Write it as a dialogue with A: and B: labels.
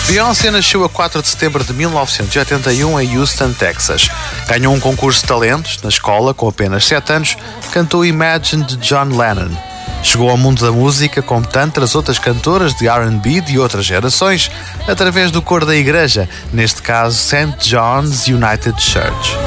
A: Beyoncé nasceu a 4 de setembro de 1981 em Houston, Texas. Ganhou um concurso de talentos na escola com apenas 7 anos, cantou Imagine de John Lennon. Chegou ao mundo da música como tantas outras cantoras de R&B de outras gerações, através do coro da igreja, neste caso St. John's United Church.